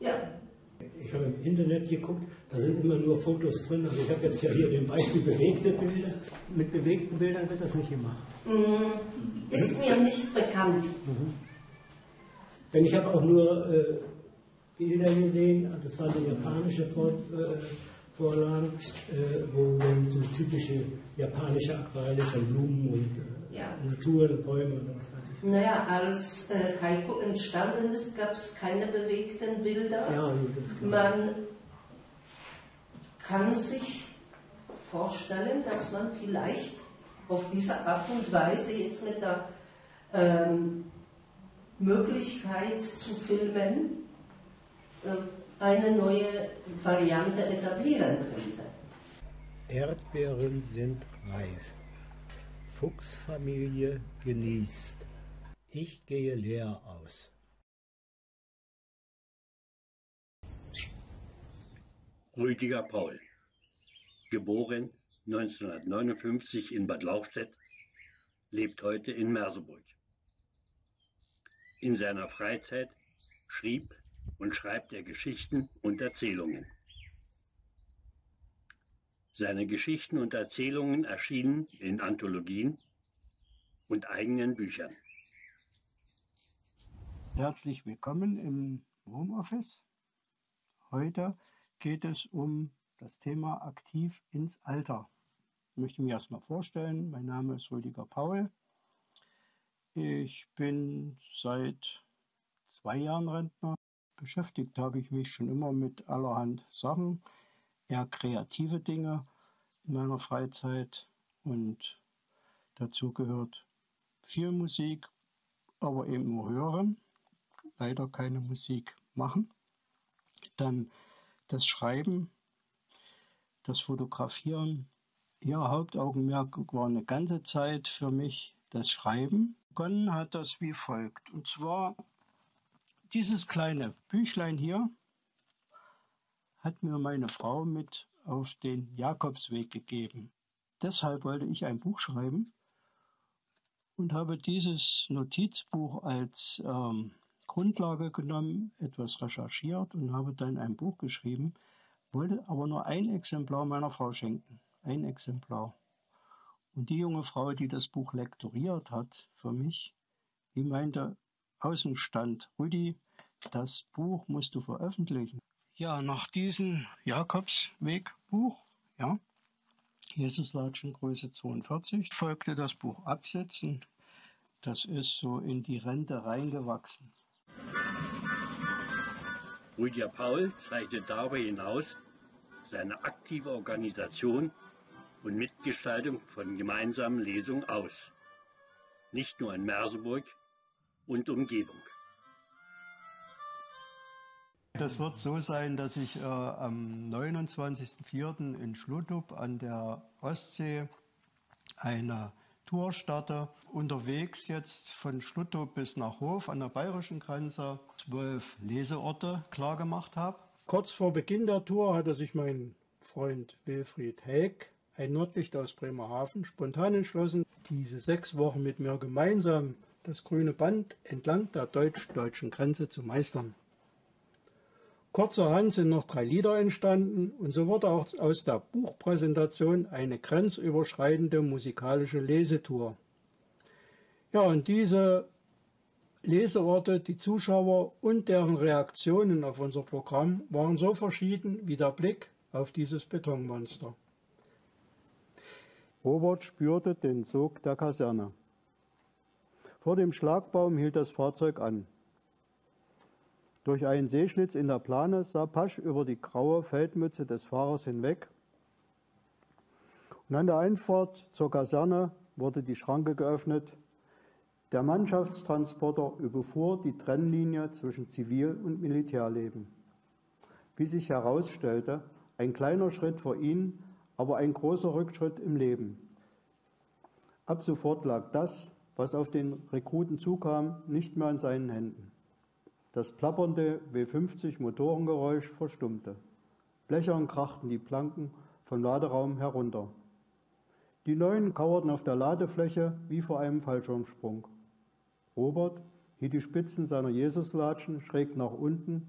Ja. Ich habe im Internet geguckt, da sind immer nur Fotos drin. Also ich habe jetzt ja hier den Beispiel bewegte Bilder. Mit bewegten Bildern wird das nicht gemacht. Ist mir nicht bekannt. Denn ich habe auch nur Bilder gesehen, das waren die japanische Vorlagen, wo dann so typische japanische Aquarelle von Blumen und Natur und Bäume und was weiß ich. Naja, als Heiko entstanden ist, gab es keine bewegten Bilder. Ja, das man kann sich vorstellen, dass man vielleicht auf diese Art und Weise jetzt mit der Möglichkeit zu filmen eine neue Variante etablieren könnte. Erdbeeren sind reif. Fuchsfamilie genießt. Ich gehe leer aus. Rüdiger Paul, geboren 1959 in Bad Lauchstädt, lebt heute in Merseburg. In seiner Freizeit schrieb und schreibt er Geschichten und Erzählungen. Seine Geschichten und Erzählungen erschienen in Anthologien und eigenen Büchern. Herzlich willkommen im Homeoffice. Heute geht es um das Thema aktiv ins Alter. Ich möchte mich erstmal vorstellen. Mein Name ist Rüdiger Paul. Ich bin seit 2 Jahren Rentner. Beschäftigt habe ich mich schon immer mit allerhand Sachen, eher kreative Dinge in meiner Freizeit, und dazu gehört viel Musik, aber eben nur hören, leider keine Musik machen. Dann das Schreiben, das Fotografieren. Ja, Hauptaugenmerk war eine ganze Zeit für mich das Schreiben. Begonnen hat das wie folgt, und zwar dieses kleine Büchlein hier hat mir meine Frau mit auf den Jakobsweg gegeben. Deshalb wollte ich ein Buch schreiben und habe dieses Notizbuch als Grundlage genommen, etwas recherchiert und habe dann ein Buch geschrieben, wollte aber nur ein Exemplar meiner Frau schenken. Ein Exemplar. Und die junge Frau, die das Buch lektoriert hat für mich, die meinte aus dem Stand: Rüdi, das Buch musst du veröffentlichen. Ja, nach diesem Jakobsweg-Buch, ja, Jesuslatschen Größe 42, folgte das Buch Absetzen. Das ist so in die Rente reingewachsen. Rüdiger Paul zeichnet darüber hinaus seine aktive Organisation und Mitgestaltung von gemeinsamen Lesungen aus. Nicht nur in Merseburg und Umgebung. Das wird so sein, dass ich am 29.04. in Schluttup an der Ostsee eine Tour starte. Unterwegs jetzt von Schluttup bis nach Hof an der bayerischen Grenze 12 Leseorte klargemacht habe. Kurz vor Beginn der Tour hatte sich mein Freund Wilfried Helk, ein Nordlicht aus Bremerhaven, spontan entschlossen, diese 6 Wochen mit mir gemeinsam das grüne Band entlang der deutsch-deutschen Grenze zu meistern. Kurzerhand sind noch 3 Lieder entstanden und so wurde auch aus der Buchpräsentation eine grenzüberschreitende musikalische Lesetour. Ja, und diese Leseorte, die Zuschauer und deren Reaktionen auf unser Programm waren so verschieden wie der Blick auf dieses Betonmonster. Robert spürte den Sog der Kaserne. Vor dem Schlagbaum hielt das Fahrzeug an. Durch einen Sehschlitz in der Plane sah Pasch über die graue Feldmütze des Fahrers hinweg. Und an der Einfahrt zur Kaserne wurde die Schranke geöffnet. Der Mannschaftstransporter überfuhr die Trennlinie zwischen Zivil- und Militärleben. Wie sich herausstellte, ein kleiner Schritt für ihn, aber ein großer Rückschritt im Leben. Ab sofort lag das, was auf den Rekruten zukam, nicht mehr in seinen Händen. Das plappernde W50-Motorengeräusch verstummte. Blechern krachten die Planken vom Laderaum herunter. Die Neuen kauerten auf der Ladefläche wie vor einem Fallschirmsprung. Robert hielt die Spitzen seiner Jesuslatschen schräg nach unten